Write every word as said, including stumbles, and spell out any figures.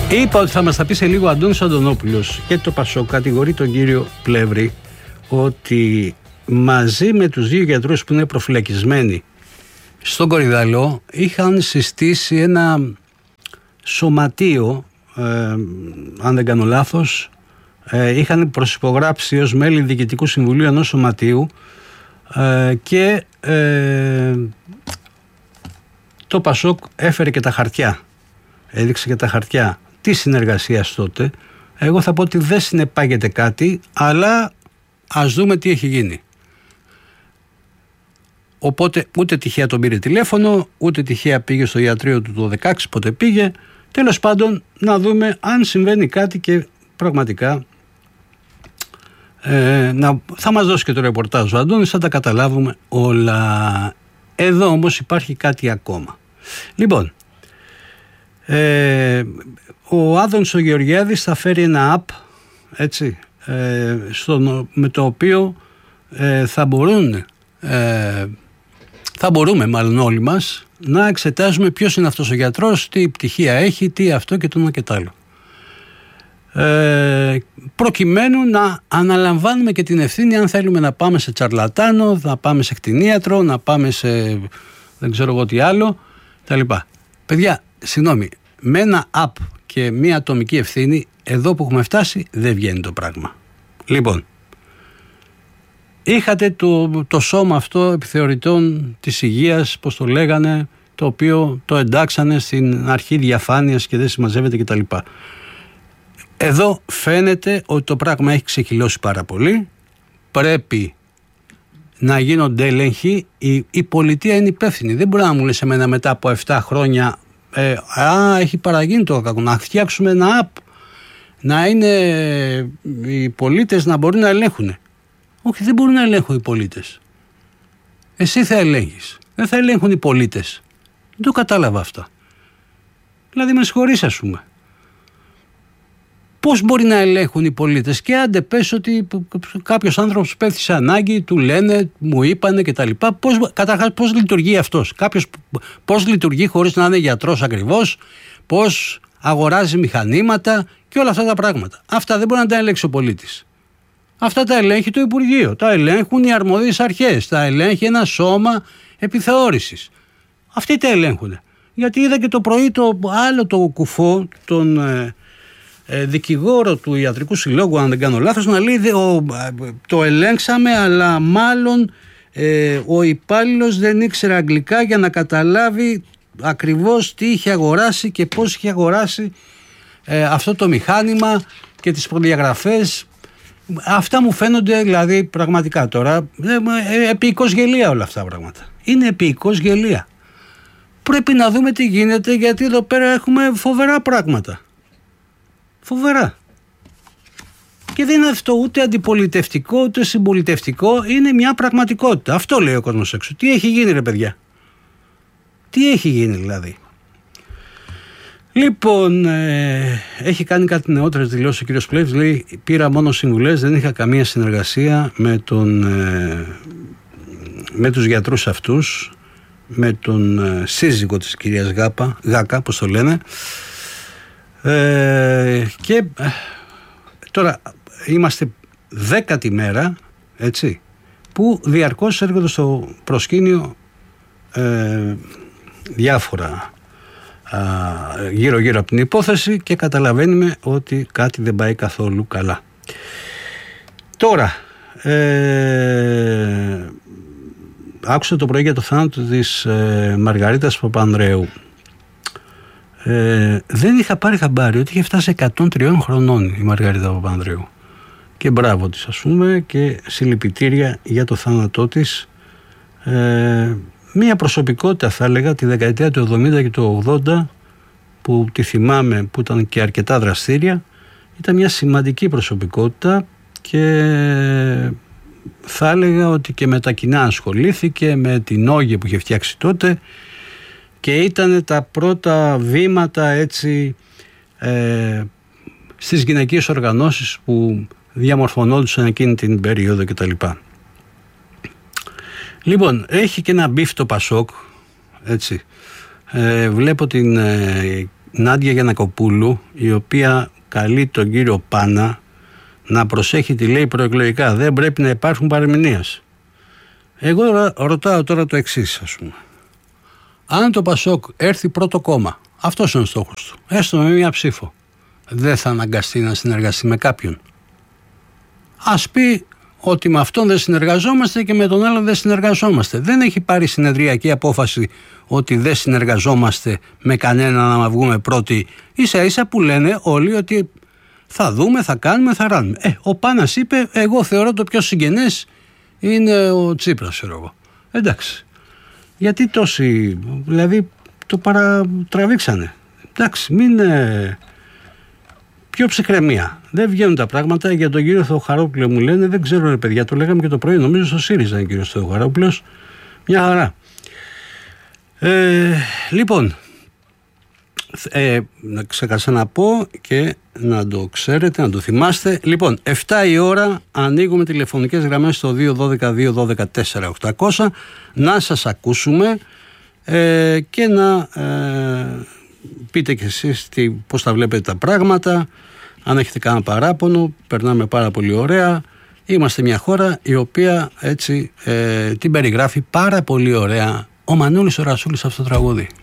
Είπα ότι θα μας τα πει σε λίγο ο Αντώνης Αντωνόπουλος και το Πασόκ κατηγορεί τον κύριο Πλεύρη ότι μαζί με τους δύο γιατρούς που είναι προφυλακισμένοι στον Κορυδαλό είχαν συστήσει ένα σωματείο, ε, αν δεν κάνω λάθος, ε, είχαν προσυπογράψει ως μέλη διοικητικού συμβουλίου ενός σωματείου ε, και ε, το Πασόκ έφερε και τα χαρτιά, έδειξε και τα χαρτιά τη συνεργασίας τότε. Εγώ θα πω ότι δεν συνεπάγεται κάτι, αλλά ας δούμε τι έχει γίνει. Οπότε ούτε τυχαία τον πήρε τηλέφωνο, ούτε τυχαία πήγε στο ιατρείο του το δεκαέξι, πότε πήγε. Τέλος πάντων, να δούμε αν συμβαίνει κάτι και πραγματικά ε, να, θα μας δώσει και το ρεπορτάζ ο Αντώνης, θα τα καταλάβουμε όλα. Εδώ όμως υπάρχει κάτι ακόμα. Λοιπόν, ε, ο Άδωνης ο Γεωργιάδης θα φέρει ένα app, έτσι, ε, στο, με το οποίο ε, θα μπορούν ε, θα μπορούμε μάλλον όλοι μας να εξετάζουμε ποιος είναι αυτός ο γιατρός, τι πτυχία έχει, τι αυτό και το ένα και το άλλο. Ε, προκειμένου να αναλαμβάνουμε και την ευθύνη αν θέλουμε να πάμε σε τσαρλατάνο, να πάμε σε κτηνίατρο, να πάμε σε δεν ξέρω εγώ τι άλλο, τα λοιπά. Παιδιά, συγγνώμη, με ένα app και μια ατομική ευθύνη, εδώ που έχουμε φτάσει δεν βγαίνει το πράγμα. Λοιπόν, είχατε το, το σώμα αυτό επιθεωρητών της υγείας, πώς το λέγανε, το οποίο το εντάξανε στην αρχή διαφάνειας και δεν συμμαζεύεται κτλ. Εδώ φαίνεται ότι το πράγμα έχει ξεχυλώσει πάρα πολύ. Πρέπει να γίνονται έλεγχοι. Η, η πολιτεία είναι υπεύθυνη. Δεν μπορεί να μου λες εμένα μετά από επτά χρόνια ε, α, έχει παραγίνει το κακό. Να φτιάξουμε ένα app, να είναι οι πολίτες να μπορούν να ελέγχουν. Όχι, δεν μπορούν να ελέγχουν οι πολίτες. Εσύ θα ελέγχεις. Δεν θα ελέγχουν οι πολίτες. Δεν το κατάλαβα αυτά. Δηλαδή με συγχωρείς, ας πούμε. Πώς μπορεί να ελέγχουν οι πολίτες? Και άντε πες ότι κάποιος άνθρωπος πέφτει σε ανάγκη, του λένε, μου είπανε κτλ. Πώς, καταρχάς πώς λειτουργεί αυτός? Κάποιος πώς λειτουργεί χωρίς να είναι γιατρός ακριβώς? Πώς αγοράζει μηχανήματα και όλα αυτά τα πράγματα? Αυτά δεν μπορεί να τα ελέγξει ο πολίτης. Αυτά τα ελέγχει το Υπουργείο, τα ελέγχουν οι αρμόδιες αρχές, τα ελέγχει ένα σώμα επιθεώρησης. Αυτοί τα ελέγχουν. Γιατί είδα και το πρωί το άλλο το κουφό, τον ε, ε, δικηγόρο του Ιατρικού Συλλόγου, αν δεν κάνω λάθος, να λέει ο, το ελέγξαμε, αλλά μάλλον ε, ο υπάλληλος δεν ήξερε αγγλικά για να καταλάβει ακριβώς τι είχε αγοράσει και πώς είχε αγοράσει ε, αυτό το μηχάνημα και τις προδιαγραφές. Αυτά μου φαίνονται δηλαδή πραγματικά τώρα επίοικος γελία όλα αυτά τα πράγματα. Είναι επίοικος γελία. Πρέπει να δούμε τι γίνεται, γιατί εδώ πέρα έχουμε φοβερά πράγματα. Φοβερά. Και δεν είναι αυτό ούτε αντιπολιτευτικό ούτε συμπολιτευτικό, είναι μια πραγματικότητα. Αυτό λέει ο κόσμος έξω. Τι έχει γίνει ρε παιδιά? Τι έχει γίνει δηλαδή? Λοιπόν, ε, έχει κάνει κάτι νεότερες δηλώσεις ο κύριος Πλεύρης. Λέει, πήρα μόνο συμβουλές, δεν είχα καμία συνεργασία με, τον, ε, με τους γιατρούς αυτούς, με τον ε, σύζυγο της κυρίας Γάπα, Γάκα, πώς το λένε. Ε, και ε, τώρα είμαστε δέκατη μέρα, έτσι, που διαρκώς έρχονται στο προσκήνιο ε, διάφορα γύρω γύρω από την υπόθεση και καταλαβαίνουμε ότι κάτι δεν πάει καθόλου καλά. Τώρα ε, άκουσα το πρωί για το θάνατο της ε, Μαργαρίτας Παπανδρέου. ε, δεν είχα πάρει χαμπάρι ότι είχε φτάσει εκατόν τριών χρονών η Μαργαρίτα Παπανδρέου και μπράβο της, ας πούμε, και συλληπιτήρια για το θάνατό της. ε, Μία προσωπικότητα, θα έλεγα, τη δεκαετία του εβδομήντα και του ογδόντα, που τη θυμάμαι, που ήταν και αρκετά δραστήρια. Ήταν μια σημαντική προσωπικότητα και θα έλεγα ότι και με τα κοινά ασχολήθηκε, με την Όγε που είχε φτιάξει τότε, και ήταν τα πρώτα βήματα, έτσι, ε, στις γυναικείες οργανώσεις που διαμορφωνόντουσαν εκείνη την περίοδο κτλ. Λοιπόν, έχει και ένα μπιφ το Πασόκ, έτσι. Ε, βλέπω την ε, Νάντια Γιαννακοπούλου, η οποία καλεί τον κύριο Πάνα να προσέχει τι λέει προεκλογικά. Δεν πρέπει να υπάρχουν παρερμηνίες. Εγώ ρωτάω τώρα το εξής, ας πούμε. Αν το Πασόκ έρθει πρώτο κόμμα, αυτός είναι ο στόχος του, έστω με μία ψήφο, δεν θα αναγκαστεί να συνεργαστεί με κάποιον? Ας πει ότι με αυτόν δεν συνεργαζόμαστε και με τον άλλον δεν συνεργαζόμαστε. Δεν έχει πάρει συνεδριακή απόφαση ότι δεν συνεργαζόμαστε με κανέναν να βγούμε πρώτοι. Ίσα ίσα που λένε όλοι ότι θα δούμε, θα κάνουμε, θα ράνουμε. Ε, ο Πάνας είπε, εγώ θεωρώ το πιο συγγενές είναι ο Τσίπρας, ξέρω εγώ. Εντάξει. Γιατί τόσοι, δηλαδή το παρατραβήξανε. Εντάξει, μην... Ε, πιο ψυχραιμία. Δεν βγαίνουν τα πράγματα. Για τον κύριο Θεοχαρόπουλο μου λένε, δεν ξέρω ρε παιδιά, το λέγαμε και το πρωί, νομίζω στο ΣΥΡΙΖΑ είναι ο κύριος Θεοχαρόπουλος. Μια χαρά. Ε, λοιπόν, ε, να ξέχασα να πω και να το ξέρετε, να το θυμάστε. Λοιπόν, εφτά η ώρα ανοίγουμε τηλεφωνικές γραμμές στο δύο δώδεκα δύο δώδεκα τέσσερα οκτακόσια να σας ακούσουμε ε, και να ε, πείτε κι εσείς τι, πώς τα βλέπετε τα πράγματα. Αν έχετε κανένα παράπονο, περνάμε πάρα πολύ ωραία. Είμαστε μια χώρα η οποία έτσι ε, την περιγράφει πάρα πολύ ωραία ο Μανώλης ο Ρασούλης αυτό το τραγούδι.